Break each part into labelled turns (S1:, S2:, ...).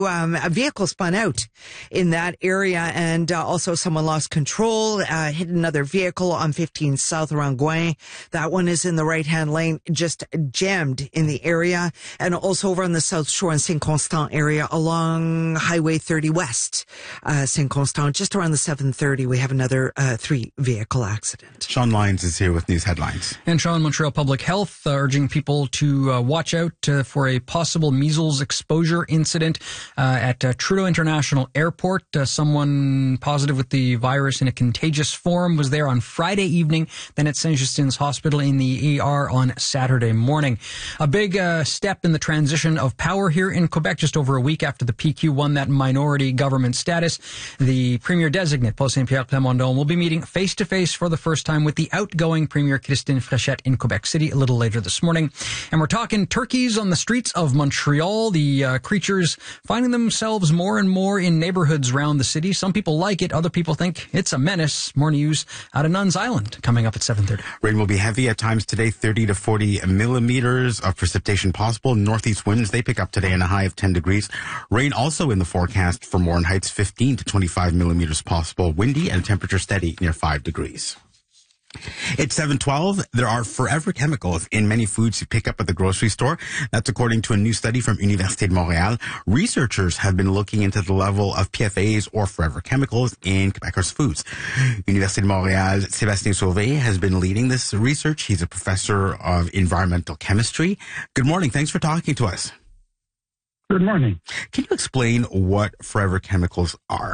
S1: A vehicle spun out in that area, and also someone lost control, hit another vehicle on 15 South around Gouin. That one is in the right-hand lane, just jammed in the area. And also over on the South Shore in Saint-Constant area along Highway 30 West, Saint-Constant, just around the 730, we have another 3-vehicle accident.
S2: Sean Lyons is here with news headlines.
S3: And Sean, Montreal Public Health urging people to watch out for a possible measles exposure incident at Trudeau International Airport. Someone positive with the virus in a contagious form was there on Friday evening, then at Saint-Justin's Hospital in the ER on Saturday morning. A big step in the transition of power here in Quebec, just over a week after the PQ won that minority government status. The Premier-designate, Paul Saint-Pierre Plamondon, will be meeting face-to-face for the first time with the outgoing Premier Christine Fréchette in Quebec City a little later this morning. And we're talking turkeys on the streets of Montreal. The creatures finding themselves more and more in neighborhoods around the city. Some people like it. Other people think it's a menace. More news out of Nuns Island coming up at 7:30.
S2: Rain will be heavy at times today, 30 to 40 millimeters of precipitation possible. Northeast winds, they pick up today in a high of 10 degrees. Rain also in the forecast for Morin Heights, 15 to 25 millimeters possible. Windy and temperature steady near 5 degrees. It's 7:12. There are forever chemicals in many foods you pick up at the grocery store. That's according to a new study from Université de Montréal. Researchers have been looking into the level of PFAs or forever chemicals in Quebecers' foods. Université de Montréal, Sébastien Sauvé has been leading this research. He's a professor of environmental chemistry. Good morning. Thanks for talking to us.
S4: Good morning.
S2: Can you explain what forever chemicals are?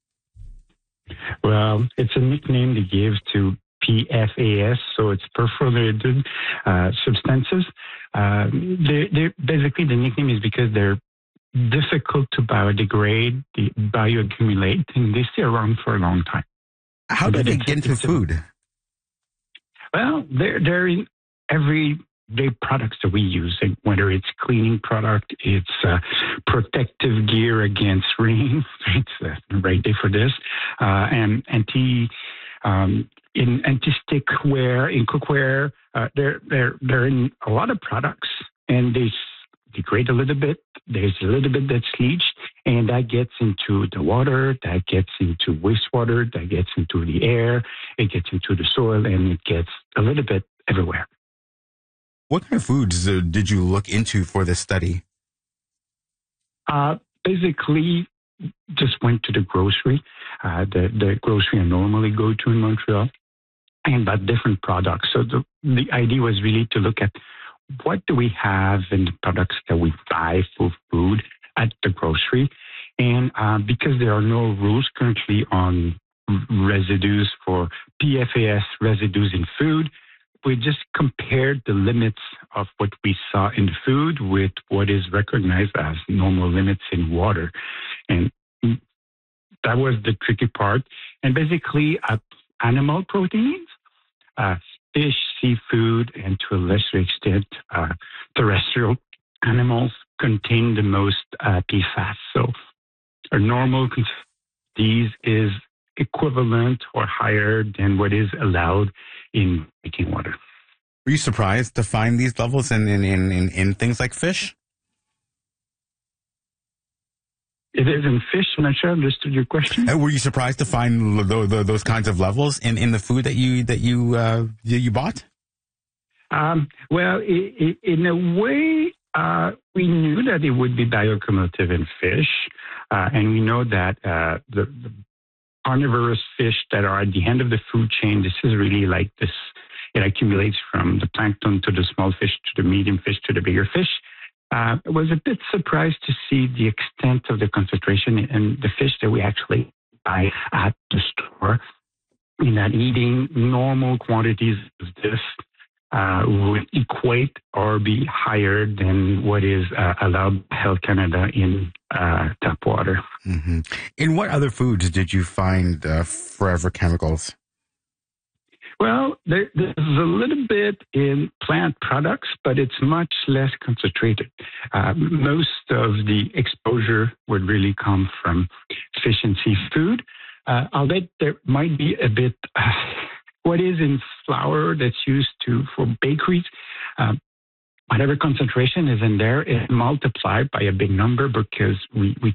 S4: Well, it's a nickname they give to PFAS, so it's perforated substances. They're basically, the nickname is because they're difficult to biodegrade, they bioaccumulate, and they stay around for a long time.
S2: How do they get into food?
S4: Well, they're in everyday products that we use, whether it's cleaning product, it's protective gear against rain. It's the right day for this, and in anti-stick wear, in cookware, they're in a lot of products, and they degrade a little bit. There's a little bit that's leached, and that gets into the water, that gets into wastewater, that gets into the air, it gets into the soil, and it gets a little bit everywhere.
S2: What kind of foods did you look into for this study?
S4: Basically, just went to the grocery, the grocery I normally go to in Montreal, and bought different products. So the idea was really to look at what do we have in the products that we buy for food at the grocery. And because there are no rules currently on residues for PFAS residues in food, we just compared the limits of what we saw in the food with what is recognized as normal limits in water. And that was the tricky part. And basically, animal proteins, fish, seafood, and to a lesser extent, terrestrial animals contain the most PFAS. So a normal these is equivalent or higher than what is allowed in drinking water.
S2: Were you surprised to find these levels in things like fish?
S4: It is in fish. I'm not sure I understood your question.
S2: Were you surprised to find those kinds of levels in the food that you bought?
S4: Well, in a way, we knew that it would be bioaccumulative in fish, and we know that the carnivorous fish that are at the end of the food chain, this is really like this. It accumulates from the plankton to the small fish to the medium fish to the bigger fish. I was a bit surprised to see the extent of the concentration in the fish that we actually buy at the store. In that eating normal quantities of this would equate or be higher than what is allowed by Health Canada in tap water.
S2: Mm-hmm. In what other foods did you find forever chemicals?
S4: Well, there's a little bit in plant products, but it's much less concentrated. Most of the exposure would really come from fish and seafood. Albeit there might be a bit what is in flour that's used for bakeries. Whatever concentration is in there is multiplied by a big number because we